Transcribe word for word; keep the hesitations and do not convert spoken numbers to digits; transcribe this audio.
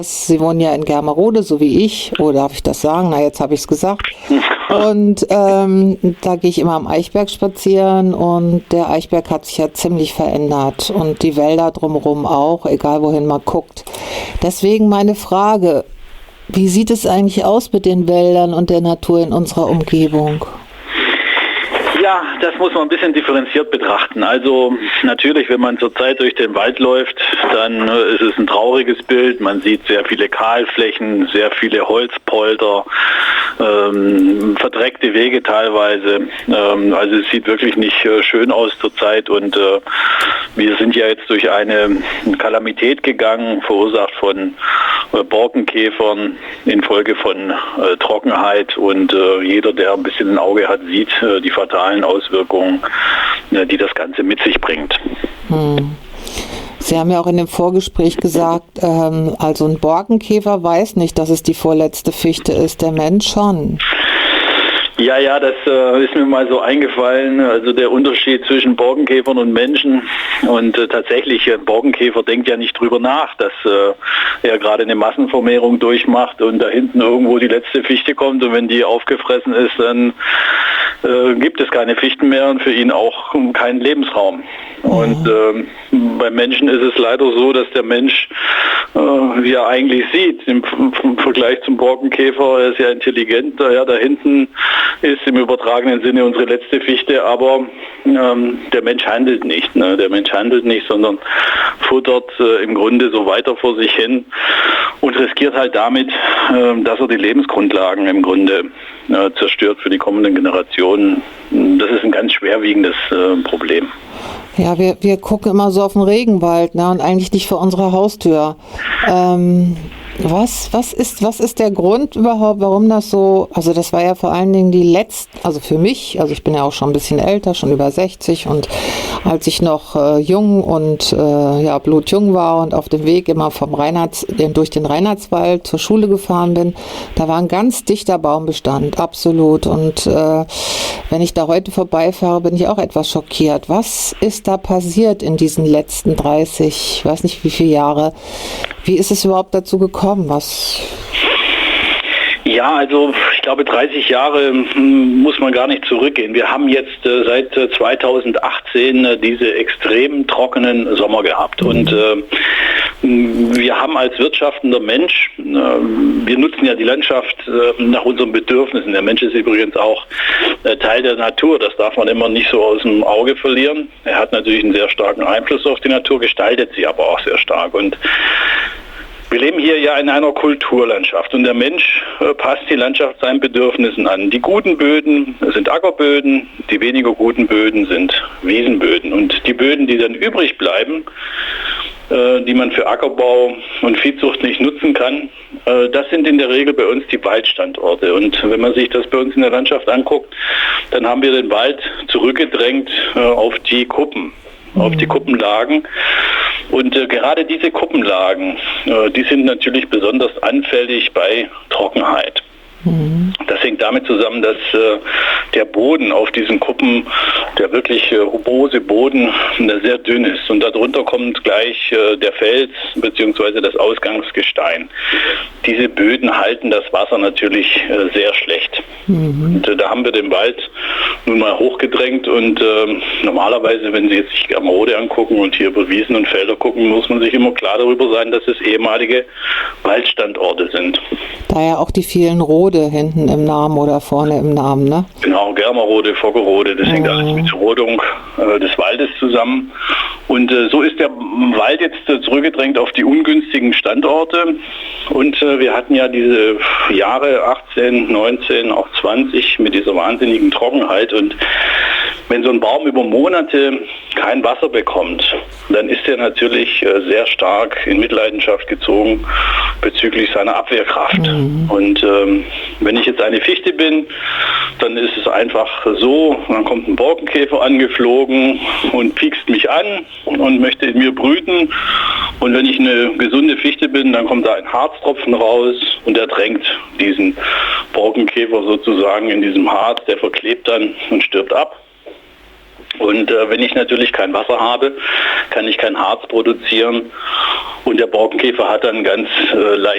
Sie wohnen ja in Germerode, so wie ich. Oh, darf ich das sagen? Na, jetzt habe ich es gesagt. Und ähm, da gehe ich immer am Eichberg spazieren und der Eichberg hat sich ja ziemlich verändert und die Wälder drumherum auch, egal wohin man guckt. Deswegen meine Frage, wie sieht es eigentlich aus mit den Wäldern und der Natur in unserer Umgebung? Ja, das muss man ein bisschen differenziert betrachten. Also natürlich, wenn man zurzeit durch den Wald läuft, dann äh, ist es ein trauriges Bild. Man sieht sehr viele Kahlflächen, sehr viele Holzpolder, ähm, verdreckte Wege teilweise. Ähm, also es sieht wirklich nicht äh, schön aus zurzeit und äh, wir sind ja jetzt durch eine Kalamität gegangen, verursacht von äh, Borkenkäfern infolge von äh, Trockenheit und äh, jeder, der ein bisschen ein Auge hat, sieht äh, die fatalen Auswirkungen, die das Ganze mit sich bringt. Hm. Sie haben ja auch in dem Vorgespräch gesagt, ähm, also ein Borkenkäfer weiß nicht, dass es die vorletzte Fichte ist, der Mensch schon. Ja, ja, das äh, ist mir mal so eingefallen, also der Unterschied zwischen Borkenkäfern und Menschen. Und äh, tatsächlich, ein Borkenkäfer denkt ja nicht drüber nach, dass äh, er gerade eine Massenvermehrung durchmacht und da hinten irgendwo die letzte Fichte kommt und wenn die aufgefressen ist, dann äh, gibt es keine Fichten mehr und für ihn auch keinen Lebensraum. Mhm. Und äh, beim Menschen ist es leider so, dass der Mensch äh, ja eigentlich sieht, im, im Vergleich zum Borkenkäfer, er ist ja intelligent, ja, da hinten ist im übertragenen Sinne unsere letzte Fichte, aber ähm, der Mensch handelt nicht. Ne? Der Mensch handelt nicht, sondern futtert äh, im Grunde so weiter vor sich hin und riskiert halt damit, äh, dass er die Lebensgrundlagen im Grunde äh, zerstört für die kommenden Generationen. Das ist ein ganz schwerwiegendes äh, Problem. Ja, wir, wir gucken immer so auf den Regenwald, ne, und eigentlich nicht vor unserer Haustür. Ähm, was, was ist, was ist der Grund überhaupt, warum das so, also das war ja vor allen Dingen die letzte, also für mich, also ich bin ja auch schon ein bisschen älter, schon über sechzig und als ich noch äh, jung und äh, ja, blutjung war und auf dem Weg immer vom Reinhards, durch den Reinhardswald zur Schule gefahren bin, da war ein ganz dichter Baumbestand, absolut. Und äh, wenn ich da heute vorbeifahre, bin ich auch etwas schockiert. Was ist da passiert in diesen letzten dreißig, ich weiß nicht wie viele Jahre? Wie ist es überhaupt dazu gekommen? Was? Ja, also ich glaube dreißig Jahre muss man gar nicht zurückgehen. Wir haben jetzt äh, seit äh, zweitausendachtzehn äh, diese extrem trockenen Sommer gehabt. Mhm. Und äh, wir haben als wirtschaftender Mensch, äh, wir nutzen ja die Landschaft äh, nach unseren Bedürfnissen. Der Mensch ist übrigens auch äh, Teil der Natur. Das darf man immer nicht so aus dem Auge verlieren. Er hat natürlich einen sehr starken Einfluss auf die Natur, gestaltet sie aber auch sehr stark. Und wir leben hier ja in einer Kulturlandschaft und der Mensch äh, passt die Landschaft seinen Bedürfnissen an. Die guten Böden sind Ackerböden, die weniger guten Böden sind Wiesenböden. Und die Böden, die dann übrig bleiben, äh, die man für Ackerbau und Viehzucht nicht nutzen kann, äh, das sind in der Regel bei uns die Waldstandorte. Und wenn man sich das bei uns in der Landschaft anguckt, dann haben wir den Wald zurückgedrängt äh, auf die Kuppen. auf die Kuppenlagen. Und äh, gerade diese Kuppenlagen, äh, die sind natürlich besonders anfällig bei Trockenheit. Mhm. Das hängt damit zusammen, dass äh, der Boden auf diesen Kuppen, der wirklich äh, rugose Boden, äh, sehr dünn ist. Und darunter kommt gleich äh, der Fels bzw. das Ausgangsgestein. Diese Böden halten das Wasser natürlich äh, sehr schlecht. Mhm. Und äh, da haben wir den Wald nun mal hochgedrängt und äh, normalerweise, wenn Sie jetzt sich Germerode angucken und hier über Wiesen und Felder gucken, muss man sich immer klar darüber sein, dass es ehemalige Waldstandorte sind. Daher auch die vielen Rode hinten im Namen oder vorne im Namen, ne? Genau, Germerode, Foggerode, das hängt oh. alles mit der Rodung äh, des Waldes zusammen. Und äh, so ist der Wald jetzt äh, zurückgedrängt auf die ungünstigen Standorte. Und äh, wir hatten ja diese Jahre achtzehn, neunzehn, auch zwanzig mit dieser wahnsinnigen Trockenheit. Und wenn so ein Baum über Monate kein Wasser bekommt, dann ist er natürlich äh, sehr stark in Mitleidenschaft gezogen bezüglich seiner Abwehrkraft. Mhm. Und ähm, wenn ich jetzt eine Fichte bin, dann ist es einfach so, dann kommt ein Borkenkäfer angeflogen und piekst mich an und möchte in mir brüten. Und wenn ich eine gesunde Fichte bin, dann kommt da ein Harztropfen raus und der drängt diesen Borkenkäfer sozusagen in diesem Harz, der verklebt dann und stirbt ab. Und äh, wenn ich natürlich kein Wasser habe, kann ich kein Harz produzieren und der Borkenkäfer hat dann ganz äh, leicht